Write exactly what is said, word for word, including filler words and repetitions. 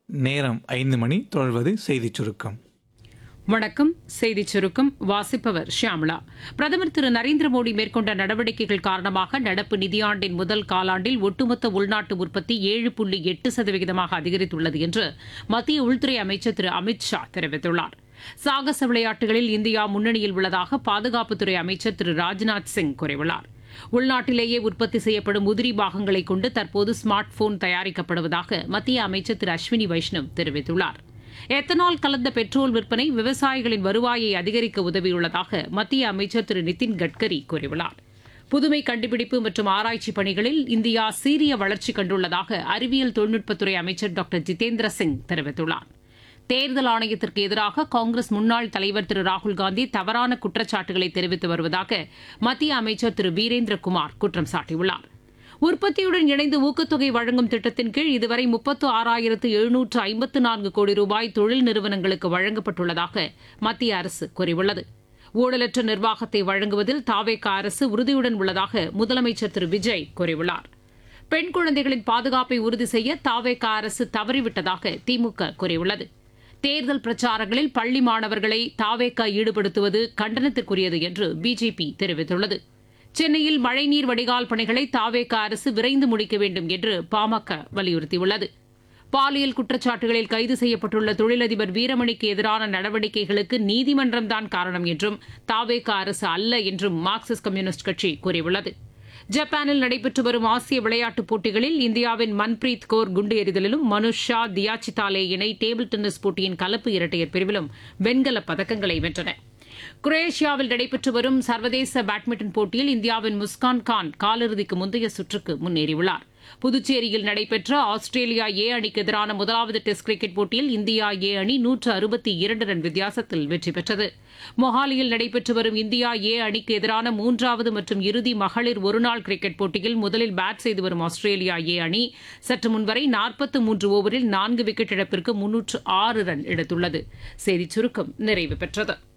நேரம் ஐந்து மணி. தொடர்வது செய்திச் சுருக்கம். வணக்கம். செய்திச் சுருக்கம் வாசிப்பவர் ஷியாமளா. பிரதமர் திரு நரேந்திர மோடி மேற்கொண்ட நடவடிக்கைகள் காரணமாக நடப்பு நிதியாண்டின் முதல் காலாண்டில் ஒட்டுமொத்த உள்நாட்டு உற்பத்தி ஏழு புள்ளி எட்டு சதவீதமாக அதிகரித்துள்ளது என்று மத்திய உள்துறை அமைச்சர் திரு அமித் ஷா தெரிவித்துள்ளார். சாகச விளையாட்டுகளில் இந்தியா முன்னணியில் உள்ளதாக பாதுகாப்புத்துறை அமைச்சர் திரு ராஜ்நாத் சிங் கூறியுள்ளார். உள்நாட்டிலேயே உற்பத்தி செய்யப்படும் உதிரி பாகங்களை கொண்டு தற்போது ஸ்மார்ட் போன் தயாரிக்கப்படுவதாக மத்திய அமைச்சர் திரு அஸ்வினி வைஷ்ணவ் தெரிவித்துள்ளார். எத்தனால் கலந்த பெட்ரோல் விற்பனை விவசாயிகளின் வருவாயை அதிகரிக்க உதவியுள்ளதாக மத்திய அமைச்சர் திரு நிதின் கட்கரி கூறியுள்ளார். புதுமை கண்டுபிடிப்பு மற்றும் ஆராய்ச்சி பணிகளில் இந்தியா சீரிய வளர்ச்சி கண்டுள்ளதாக அறிவியல் தொழில்நுட்பத்துறை அமைச்சர் டாக்டர் ஜிதேந்திர சிங் தெரிவித்துள்ளார். தேர்தல் ஆணையத்திற்கு எதிராக காங்கிரஸ் முன்னாள் தலைவர் திரு ராகுல்காந்தி தவறான குற்றச்சாட்டுகளை தெரிவித்து வருவதாக மத்திய அமைச்சர் திரு வீரேந்திரகுமார் குற்றம் சாட்டியுள்ளார். உற்பத்தியுடன் இணைந்து ஊக்கத்தொகை வழங்கும் திட்டத்தின் கீழ் இதுவரை முப்பத்து ஆறாயிரத்து எழுநூற்று ஐம்பத்து நான்கு கோடி ரூபாய் தொழில் நிறுவனங்களுக்கு வழங்கப்பட்டுள்ளதாக மத்திய அரசு கூறியுள்ளது. ஊழலற்ற நிர்வாகத்தை வழங்குவதில் தாவேக அரசு உறுதியுடன் உள்ளதாக முதலமைச்சர் திரு விஜய் கூறியுள்ளார். பெண் குழந்தைகளின் பாதுகாப்பை உறுதி செய்ய தாவேக அரசு தவறிவிட்டதாக திமுக கூறியுள்ளது. தேர்தல் பிரச்சாரங்களில் பள்ளி மாணவர்களை தாவேக ஈடுபடுத்துவது கண்டனத்திற்குரியது என்று பிஜேபி தெரிவித்துள்ளது. சென்னையில் மழைநீர் வடிகால் பணிகளை தாவேக அரசு விரைந்து முடிக்க வேண்டும் என்று பாமக வலியுறுத்தியுள்ளது. பாலியல் குற்றச்சாட்டுகளில் கைது செய்யப்பட்டுள்ள தொழிலதிபர் வீரமணிக்கு எதிரான நடவடிக்கைகளுக்கு நீதிமன்றம்தான் காரணம் என்றும் தாவேக அரசு அல்ல என்றும் மார்க்சிஸ்ட் கம்யூனிஸ்ட் கட்சி கூறியுள்ளது. ஜப்பானில் நடைபெற்று வரும் ஆசிய விளையாட்டுப் போட்டிகளில் இந்தியாவின் மன்பிரீத் கௌர் குண்டு எறிதலிலும் மனுஷ் ஷா தியாச்சிதாலே இணை டேபிள் டென்னிஸ் போட்டியின் கலப்பு இரட்டையர் பிரிவிலும் வெண்கலப் பதக்கங்களை வென்றன. குரேஷியாவில் நடைபெற்று வரும் சர்வதேச பேட்மிண்டன் போட்டியில் இந்தியாவின் முஸ்கான் கான் காலிறுதிக்கு முந்தைய சுற்றுக்கு முன்னேறியுள்ளார். புதுச்சேரியில் நடைபெற்ற ஆஸ்திரேலியா ஏ அணிக்கு எதிரான முதலாவது டெஸ்ட் கிரிக்கெட் போட்டியில் இந்தியா ஏ அணி நூற்று அறுபத்தி இரண்டு ரன் வித்தியாசத்தில் வெற்றி பெற்றது. மொஹாலியில் நடைபெற்று வரும் இந்தியா ஏ அணிக்கு எதிரான மூன்றாவது மற்றும் இறுதி மகளிர் ஒருநாள் கிரிக்கெட் போட்டியில் முதலில் பேட் செய்து வரும் ஆஸ்திரேலியா ஏ அணி சற்று முன்வரை நாற்பத்து மூன்று ஓவரில் நான்கு விக்கெட் இழப்பிற்கு முன்னூற்று ஆறு ரன் எடுத்துள்ளது. செய்திச் சுருக்கம் நிறைவு பெற்றது.